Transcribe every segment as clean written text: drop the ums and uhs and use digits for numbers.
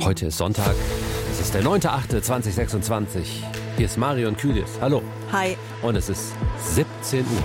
Heute ist Sonntag, es ist der 9.8.2026. Hier ist Marion Kühlis. Hallo. Hi. Und es ist 17 Uhr.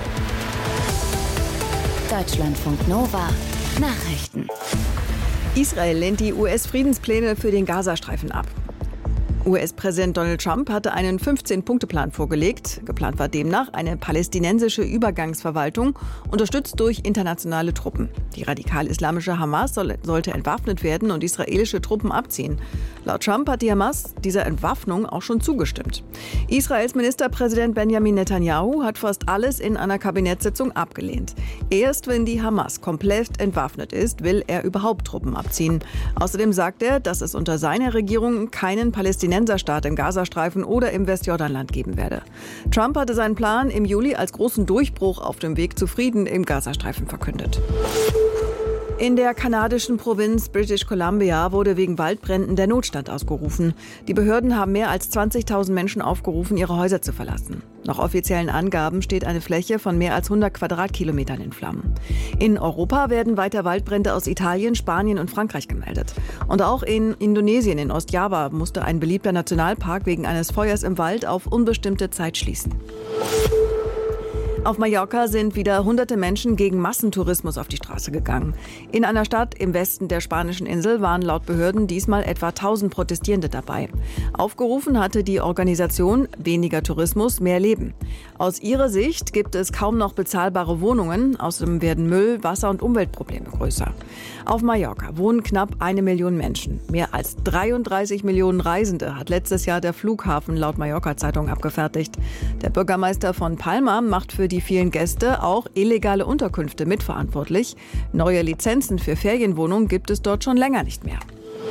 Deutschlandfunk Nova. Nachrichten. Israel lehnt die US-Friedenspläne für den Gazastreifen ab. US-Präsident Donald Trump hatte einen 15-Punkte-Plan vorgelegt. Geplant war demnach eine palästinensische Übergangsverwaltung, unterstützt durch internationale Truppen. Die radikal-islamische Hamas sollte entwaffnet werden und israelische Truppen abziehen. Laut Trump hat die Hamas dieser Entwaffnung auch schon zugestimmt. Israels Ministerpräsident Benjamin Netanyahu hat fast alles in einer Kabinettssitzung abgelehnt. Erst wenn die Hamas komplett entwaffnet ist, will er überhaupt Truppen abziehen. Außerdem sagt er, dass es unter seiner Regierung keinen Palästinenserstaat im Gazastreifen oder im Westjordanland geben werde. Trump hatte seinen Plan im Juli als großen Durchbruch auf dem Weg zu Frieden im Gazastreifen verkündet. In der kanadischen Provinz British Columbia wurde wegen Waldbränden der Notstand ausgerufen. Die Behörden haben mehr als 20.000 Menschen aufgerufen, ihre Häuser zu verlassen. Nach offiziellen Angaben steht eine Fläche von mehr als 100 Quadratkilometern in Flammen. In Europa werden weiter Waldbrände aus Italien, Spanien und Frankreich gemeldet. Und auch in Indonesien, in Ostjava, musste ein beliebter Nationalpark wegen eines Feuers im Wald auf unbestimmte Zeit schließen. Auf Mallorca sind wieder hunderte Menschen gegen Massentourismus auf die Straße gegangen. In einer Stadt im Westen der spanischen Insel waren laut Behörden diesmal etwa 1000 Protestierende dabei. Aufgerufen hatte die Organisation Weniger Tourismus, mehr Leben. Aus ihrer Sicht gibt es kaum noch bezahlbare Wohnungen. Außerdem werden Müll-, Wasser- und Umweltprobleme größer. Auf Mallorca wohnen knapp 1 Million Menschen. Mehr als 33 Millionen Reisende hat letztes Jahr der Flughafen laut Mallorca-Zeitung abgefertigt. Der Bürgermeister von Palma macht für die vielen Gäste auch illegale Unterkünfte mitverantwortlich. Neue Lizenzen für Ferienwohnungen gibt es dort schon länger nicht mehr.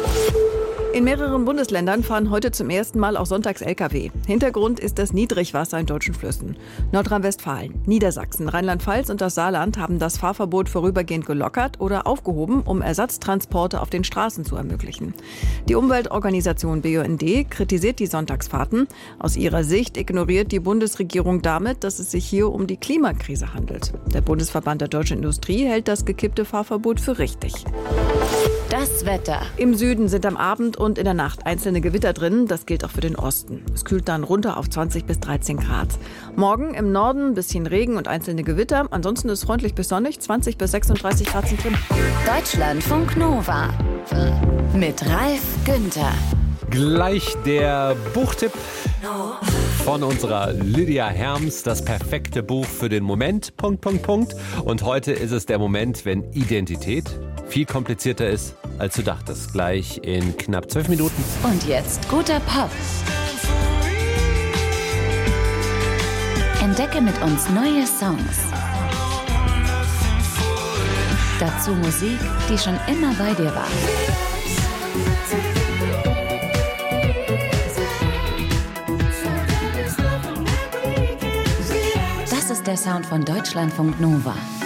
In mehreren Bundesländern fahren heute zum ersten Mal auch sonntags Lkw. Hintergrund ist das Niedrigwasser in deutschen Flüssen. Nordrhein-Westfalen, Niedersachsen, Rheinland-Pfalz und das Saarland haben das Fahrverbot vorübergehend gelockert oder aufgehoben, um Ersatztransporte auf den Straßen zu ermöglichen. Die Umweltorganisation BUND kritisiert die Sonntagsfahrten. Aus ihrer Sicht ignoriert die Bundesregierung damit, dass es sich hier um die Klimakrise handelt. Der Bundesverband der deutschen Industrie hält das gekippte Fahrverbot für richtig. Das Wetter. Im Süden sind am Abend und in der Nacht einzelne Gewitter drin. Das gilt auch für den Osten. Es kühlt dann runter auf 20 bis 13 Grad. Morgen im Norden ein bisschen Regen und einzelne Gewitter. Ansonsten ist freundlich bis sonnig. 20 bis 36 Grad sind drin. Deutschlandfunk Nova. Mit Ralf Günther. Gleich der Buchtipp von unserer Lydia Herms. Das perfekte Buch für den Moment. ... Und heute ist es der Moment, wenn Identität viel komplizierter ist, als du dachtest. Gleich in knapp 12 Minuten. Und jetzt guter Pop. Entdecke mit uns neue Songs. Dazu Musik, die schon immer bei dir war. Das ist der Sound von Deutschlandfunk Nova.